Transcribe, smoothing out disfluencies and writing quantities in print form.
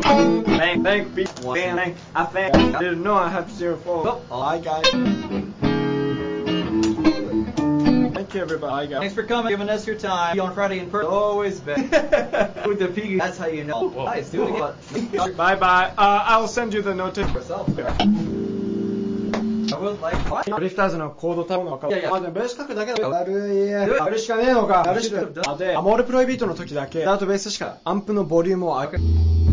Thank people. I didn't know I had 0 Hi guys. Thank you everybody. Hi guys. Thanks for coming, giving us your time. On Friday in person. Always been. With the piggy. That's how you know. Nice, do it again. Bye bye. I'll send you the notice. I would like. ドリフターズのコードタウンのか。 いやいやでもベース書くだけだよ。やるしかねえのか。やるしか。で、モールプロイビートの時だけダートベースしかアンプのボリュームを上げ。